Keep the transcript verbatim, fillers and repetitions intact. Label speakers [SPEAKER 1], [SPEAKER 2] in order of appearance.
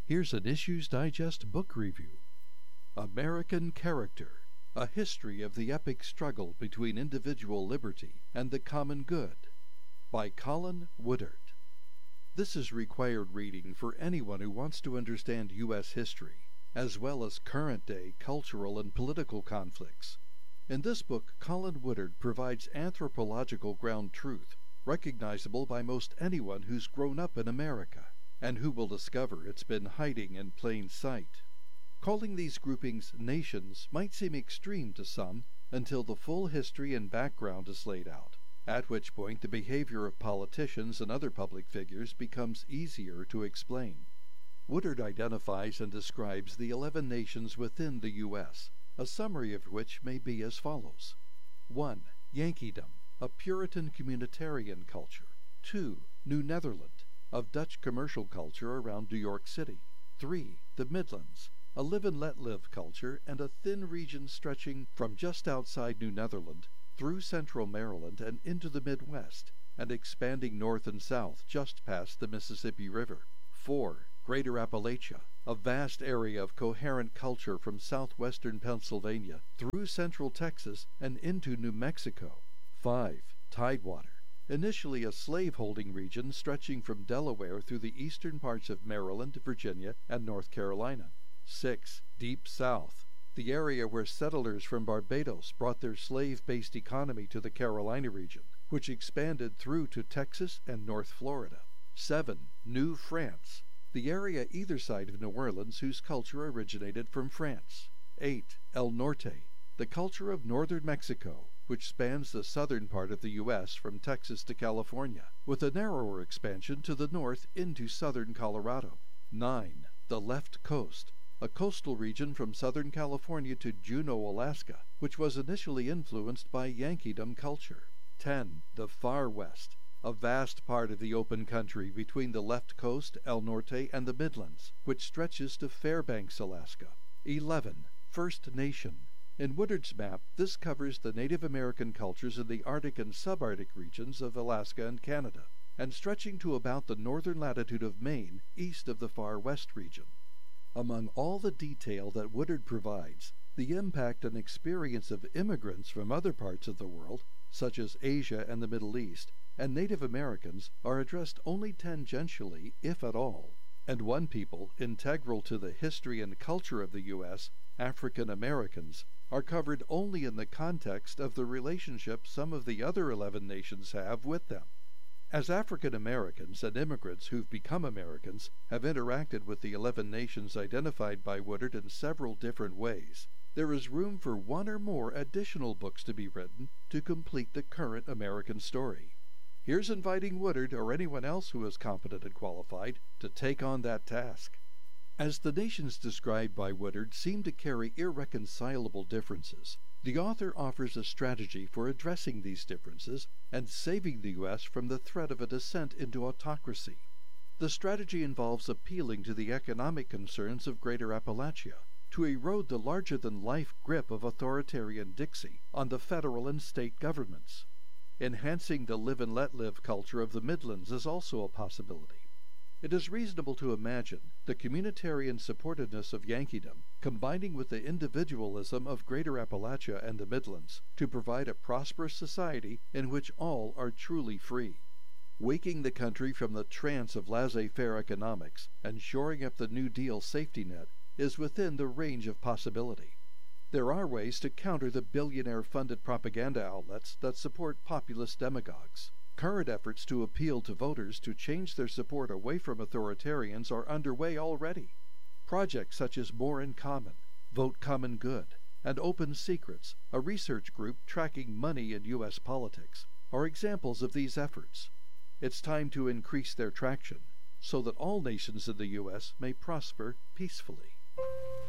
[SPEAKER 1] Here's an Issues Digest book review. American Character, A History of the Epic Struggle Between Individual Liberty and the Common Good, by Colin Woodard. This is required reading for anyone who wants to understand U S history, as well as current-day cultural and political conflicts. In this book, Colin Woodard provides anthropological ground truth, recognizable by most anyone who's grown up in America, and who will discover it's been hiding in plain sight. Calling these groupings nations might seem extreme to some until the full history and background is laid out, at which point the behavior of politicians and other public figures becomes easier to explain. Woodard identifies and describes the eleven nations within the U S, a summary of which may be as follows. one. Yankeedom, a Puritan communitarian culture. two. New Netherland, of Dutch commercial culture around New York City. three. The Midlands, a live-and-let-live culture and a thin region stretching from just outside New Netherland through central Maryland and into the Midwest, and expanding north and south just past the Mississippi River. four. Greater Appalachia, a vast area of coherent culture from southwestern Pennsylvania through central Texas and into New Mexico. five. Tidewater, initially a slave-holding region stretching from Delaware through the eastern parts of Maryland, Virginia, and North Carolina. six. Deep South, the area where settlers from Barbados brought their slave-based economy to the Carolina region, which expanded through to Texas and North Florida. seven. New France, the area either side of New Orleans whose culture originated from France. eight. El Norte, the culture of northern Mexico, which spans the southern part of the U S from Texas to California, with a narrower expansion to the north into southern Colorado. nine. The Left Coast, a coastal region from southern California to Juneau, Alaska, which was initially influenced by Yankeedom culture. ten. The Far West, a vast part of the open country between the left coast, El Norte, and the Midlands, which stretches to Fairbanks, Alaska. eleven. First Nation. In Woodard's map, this covers the Native American cultures in the Arctic and subarctic regions of Alaska and Canada, and stretching to about the northern latitude of Maine, east of the Far West region. Among all the detail that Woodard provides, the impact and experience of immigrants from other parts of the world, such as Asia and the Middle East, and Native Americans are addressed only tangentially, if at all, and one people integral to the history and culture of the U S, African Americans, are covered only in the context of the relationship some of the other eleven nations have with them. As African Americans and immigrants who've become Americans have interacted with the eleven nations identified by Woodard in several different ways, there is room for one or more additional books to be written to complete the current American story. Here's inviting Woodard or anyone else who is competent and qualified to take on that task. As the nations described by Woodard seem to carry irreconcilable differences, the author offers a strategy for addressing these differences and saving the U S from the threat of a descent into autocracy. The strategy involves appealing to the economic concerns of Greater Appalachia to erode the larger-than-life grip of authoritarian Dixie on the federal and state governments. Enhancing the live-and-let-live culture of the Midlands is also a possibility. It is reasonable to imagine the communitarian supportiveness of Yankeedom combining with the individualism of Greater Appalachia and the Midlands to provide a prosperous society in which all are truly free. Waking the country from the trance of laissez-faire economics and shoring up the New Deal safety net is within the range of possibility. There are ways to counter the billionaire-funded propaganda outlets that support populist demagogues. Current efforts to appeal to voters to change their support away from authoritarians are underway already. Projects such as More in Common, Vote Common Good, and Open Secrets, a research group tracking money in U S politics, are examples of these efforts. It's time to increase their traction so that all nations in the U S may prosper peacefully.